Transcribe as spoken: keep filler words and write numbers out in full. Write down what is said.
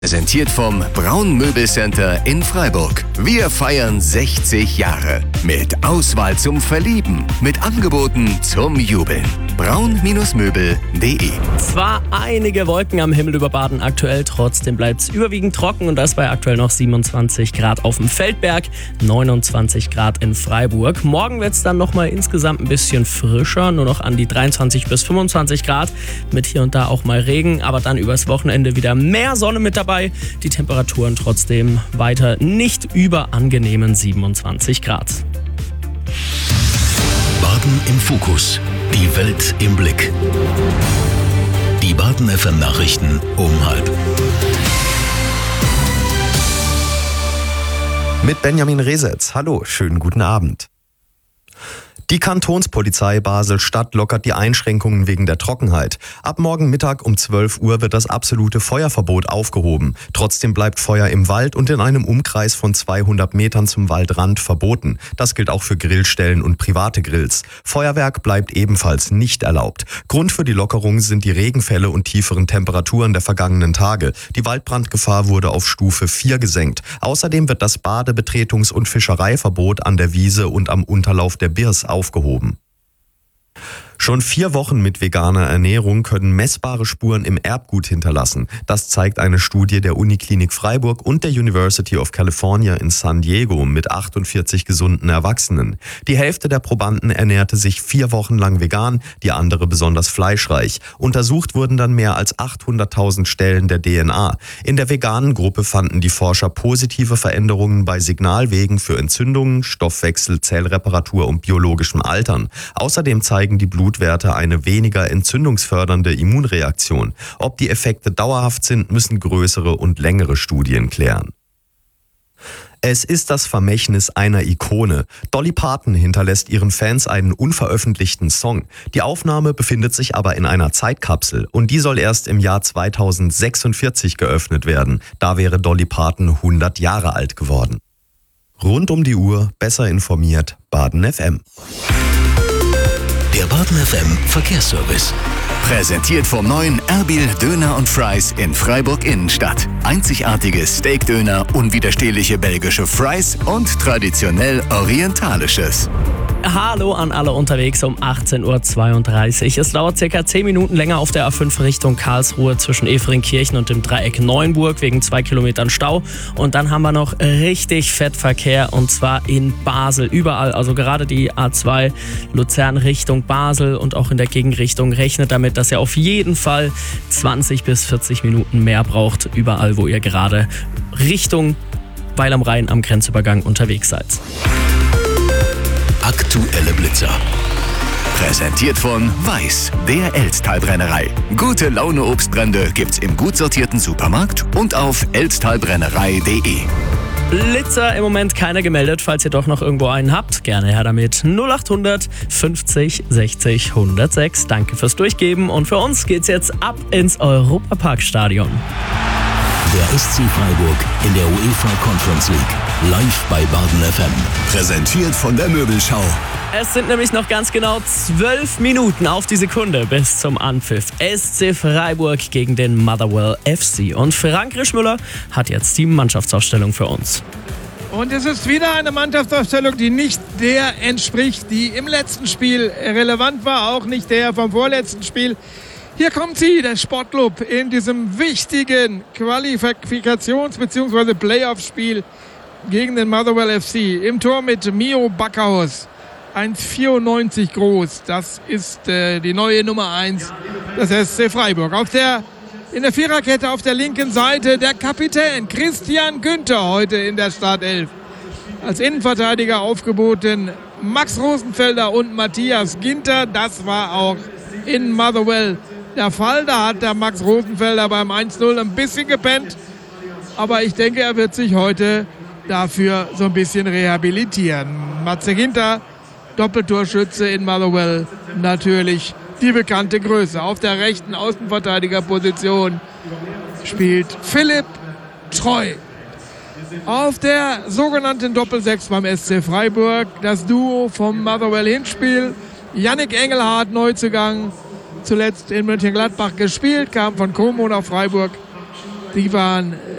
Präsentiert vom Braun Möbelcenter in Freiburg. Wir feiern sechzig Jahre. Mit Auswahl zum Verlieben. Mit Angeboten zum Jubeln. braun Möbel punkt de. Zwar einige Wolken am Himmel über Baden aktuell, trotzdem bleibt es überwiegend trocken und das bei aktuell noch siebenundzwanzig Grad auf dem Feldberg, neunundzwanzig Grad in Freiburg. Morgen wird es dann nochmal insgesamt ein bisschen frischer, nur noch an die dreiundzwanzig bis fünfundzwanzig Grad, mit hier und da auch mal Regen, aber dann übers Wochenende wieder mehr Sonne mit dabei. Die Temperaturen trotzdem weiter nicht über angenehmen siebenundzwanzig Grad. Baden im Fokus. Die Welt im Blick. Die Baden F M Nachrichten um halb. Mit Benjamin Resetz. Hallo, schönen guten Abend. Die Kantonspolizei Basel-Stadt lockert die Einschränkungen wegen der Trockenheit. Ab morgen Mittag um zwölf Uhr wird das absolute Feuerverbot aufgehoben. Trotzdem bleibt Feuer im Wald und in einem Umkreis von zweihundert Metern zum Waldrand verboten. Das gilt auch für Grillstellen und private Grills. Feuerwerk bleibt ebenfalls nicht erlaubt. Grund für die Lockerung sind die Regenfälle und tieferen Temperaturen der vergangenen Tage. Die Waldbrandgefahr wurde auf Stufe vier gesenkt. Außerdem wird das Bade-, Betretungs- und Fischereiverbot an der Wiese und am Unterlauf der Birs aufgehoben. aufgehoben. Schon vier Wochen mit veganer Ernährung können messbare Spuren im Erbgut hinterlassen. Das zeigt eine Studie der Uniklinik Freiburg und der University of California in San Diego mit achtundvierzig gesunden Erwachsenen. Die Hälfte der Probanden ernährte sich vier Wochen lang vegan, die andere besonders fleischreich. Untersucht wurden dann mehr als achthunderttausend Stellen der D N A. In der veganen Gruppe fanden die Forscher positive Veränderungen bei Signalwegen für Entzündungen, Stoffwechsel, Zellreparatur und biologischem Altern. Außerdem zeigen die Blut Blutwerte eine weniger entzündungsfördernde Immunreaktion. Ob die Effekte dauerhaft sind, müssen größere und längere Studien klären. Es ist das Vermächtnis einer Ikone. Dolly Parton hinterlässt ihren Fans einen unveröffentlichten Song. Die Aufnahme befindet sich aber in einer Zeitkapsel und die soll erst im Jahr zweitausendsechsundvierzig geöffnet werden. Da wäre Dolly Parton hundert Jahre alt geworden. Rund um die Uhr, besser informiert, Baden F M. Der Baden F M Verkehrsservice. Präsentiert vom neuen Erbil Döner und Fries in Freiburg Innenstadt. Einzigartige Steakdöner, unwiderstehliche belgische Fries und traditionell orientalisches. Hallo an alle unterwegs um achtzehn Uhr zweiunddreißig. Es dauert circa zehn Minuten länger auf der A fünf Richtung Karlsruhe zwischen Efringkirchen und dem Dreieck Neuenburg wegen zwei Kilometern Stau. Und dann haben wir noch richtig Fettverkehr und zwar in Basel. Überall, also gerade die A zwei Luzern Richtung Basel und auch in der Gegenrichtung. Rechnet damit, dass ihr auf jeden Fall zwanzig bis vierzig Minuten mehr braucht. Überall, wo ihr gerade Richtung Weil am Rhein am Grenzübergang unterwegs seid. Aktuelle Blitzer. Präsentiert von Weiß, der Elztalbrennerei. Gute Laune Obstbrände gibt's im gut sortierten Supermarkt und auf elztalbrennerei punkt de. Blitzer im Moment keiner gemeldet. Falls ihr doch noch irgendwo einen habt, gerne her damit. null achthundert fünfzig sechzig hundertsechs. Danke fürs Durchgeben und für uns geht's jetzt ab ins Europaparkstadion. Der S C Freiburg in der UEFA Conference League. Live bei Baden F M. Präsentiert von der Möbelschau. Es sind nämlich noch ganz genau zwölf Minuten auf die Sekunde bis zum Anpfiff. S C Freiburg gegen den Motherwell F C. Und Frank Rischmüller hat jetzt die Mannschaftsaufstellung für uns. Und es ist wieder eine Mannschaftsaufstellung, die nicht der entspricht, die im letzten Spiel relevant war, auch nicht der vom vorletzten Spiel. Hier kommt sie, der Sportclub, in diesem wichtigen Qualifikations- bzw. Playoff-Spiel gegen den Motherwell F C. Im Tor mit Mio Backhaus, eins Komma vierundneunzig groß. Das ist äh, die neue Nummer eins des S C Freiburg. Auf der, in der Viererkette auf der linken Seite der Kapitän Christian Günther, heute in der Startelf. Als Innenverteidiger aufgeboten Max Rosenfelder und Matthias Ginter. Das war auch in Motherwell der Fall. Da hat der Max Rosenfelder beim eins null ein bisschen gepennt. Aber ich denke, er wird sich heute dafür so ein bisschen rehabilitieren. Matze Ginter, Doppeltorschütze in Motherwell, natürlich die bekannte Größe. Auf der rechten Außenverteidigerposition spielt Philipp Treu. Auf der sogenannten Doppelsechs beim S C Freiburg das Duo vom Motherwell Hinspiel. Yannick Engelhardt, Neuzugang, zuletzt in Mönchengladbach gespielt, kam von Como nach Freiburg. die waren